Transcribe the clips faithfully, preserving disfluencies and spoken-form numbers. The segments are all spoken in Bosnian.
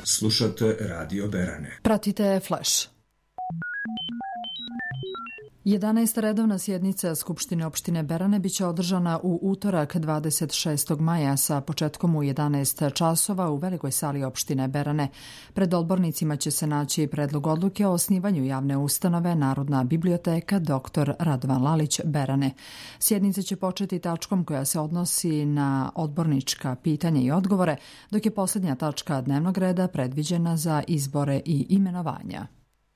Slušate Radio Berane. Pratite Flash. jedanaesta redovna sjednica Skupštine opštine Berane biće održana u utorak dvadeset šestog maja sa početkom u jedanaest časova u velikoj sali opštine Berane. Pred odbornicima će se naći predlog odluke o osnivanju javne ustanove Narodna biblioteka doktor Radovan Lalić Berane. Sjednica će početi tačkom koja se odnosi na odbornička pitanja i odgovore, dok je posljednja tačka dnevnog reda predviđena za izbore i imenovanja.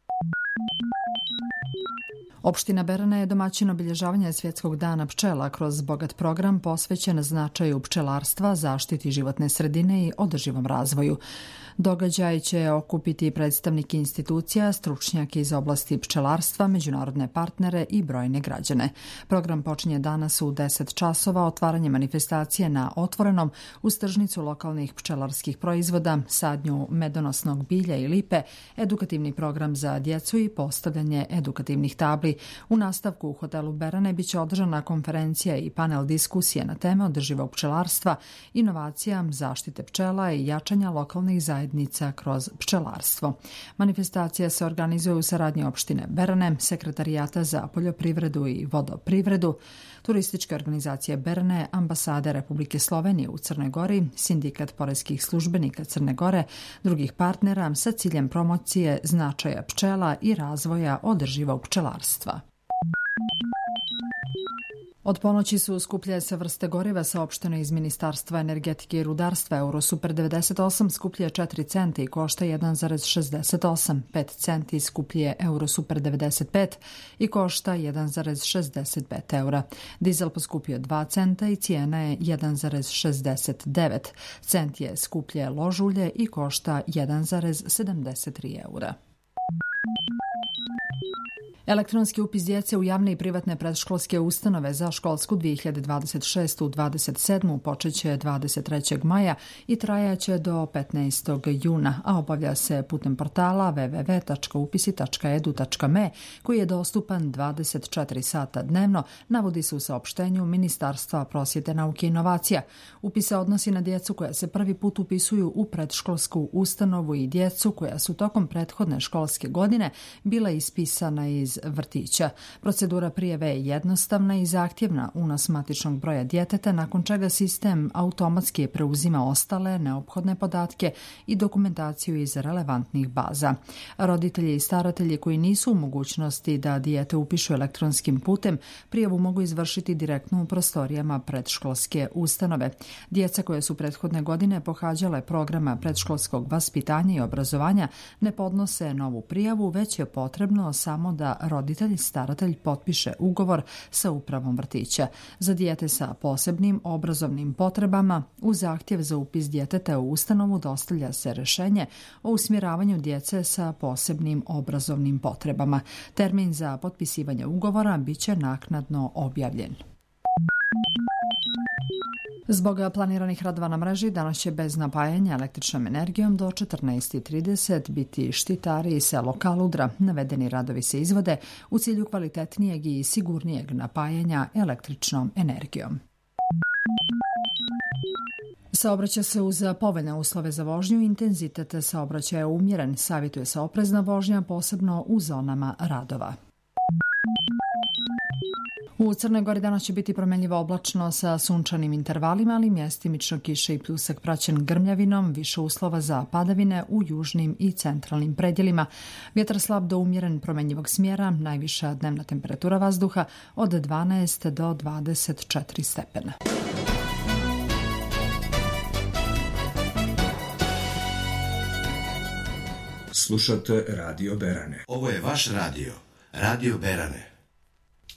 Opština Berane je domaćin obilježavanja Svjetskog dana pčela kroz bogat program posvećen značaju pčelarstva, zaštiti životne sredine i održivom razvoju. Događaj će okupiti predstavnike institucija, stručnjake iz oblasti pčelarstva, međunarodne partnere i brojne građane. Program počinje danas u deset časova otvaranje manifestacije na otvorenom uz tržnicu lokalnih pčelarskih proizvoda, sadnju medonosnog bilja i lipe, edukativni program za djecu i postavljanje edukativnih tabli. U nastavku u hotelu Berane biće održana konferencija i panel diskusije na teme održivog pčelarstva, inovacija, zaštite pčela i jačanja lokalnih zajednica kroz pčelarstvo. Manifestacija se organizuje u saradnji opštine Berane, Sekretarijata za poljoprivredu i vodoprivredu, turističke organizacije Berane, ambasade Republike Slovenije u Crnoj Gori, Sindikat poreskih službenika Crne Gore, drugih partnera sa ciljem promocije značaja pčela i razvoja održivog pčelarstva. Od ponoći su skuplje se vrste goriva saopštene iz Ministarstva energetike i rudarstva. Eurosuper devedeset osam skuplje četiri centi i košta jedan zarez šezdeset osam, pet centi skuplje Eurosuper devedeset pet i košta jedan zarez šezdeset pet eura. Dizel poskupio dva centa i cijena je jedan zarez šezdeset devet. Cent je skuplje lož ulje i košta jedan zarez sedamdeset tri eura. Elektronski upis djece u javne i privatne predškolske ustanove za školsku dvije hiljade dvadeset šeste dvadeset sedme počeće dvadeset trećeg maja i trajaće do petnaestog juna, a obavlja se putem portala w w w tačka upisi tačka e d u tačka m e koji je dostupan dvadeset četiri sata dnevno, navodi se u saopštenju Ministarstva prosvjete, nauke i inovacija. Upis se odnosi na djecu koja se prvi put upisuju u predškolsku ustanovu i djecu koja su tokom prethodne školske godine bila ispisana iz vrtića. Procedura prijave je jednostavna i zahtjevna, unos matičnog broja djeteta, nakon čega sistem automatski preuzima ostale neophodne podatke i dokumentaciju iz relevantnih baza. Roditelji i staratelji koji nisu u mogućnosti da dijete upišu elektronskim putem, prijavu mogu izvršiti direktno u prostorijama predškolske ustanove. Djeca koje su prethodne godine pohađale programa predškolskog vaspitanja i obrazovanja ne podnose novu prijavu, već je potrebno samo da roditelj, staratelj potpiše ugovor sa upravom vrtića. Za dijete sa posebnim obrazovnim potrebama u zahtjev za upis djeteta u ustanovu dostavlja se rješenje o usmjeravanju djece sa posebnim obrazovnim potrebama. Termin za potpisivanje ugovora biće naknadno objavljen. Zbog planiranih radova na mreži danas će bez napajanja električnom energijom do četrnaest trideset biti Štitari i selo Kaludra. Navedeni radovi se izvode u cilju kvalitetnijeg i sigurnijeg napajanja električnom energijom. Saobraća se uz povoljne uslove za vožnju, intenzitet saobraćaja je umjeren, savjetuje se oprezna vožnja, posebno u zonama radova. U Crnoj Gori danas će biti promjenjivo oblačno sa sunčanim intervalima, ali mjestimično kiše i pljusak praćen grmljavinom, više uslova za padavine u južnim i centralnim predjelima. Vjetar slab do umjeren promjenjivog smjera, najviša dnevna temperatura vazduha od dvanaest do dvadeset četiri stepena. Slušate Radio Berane. Ovo je vaš radio, Radio Berane.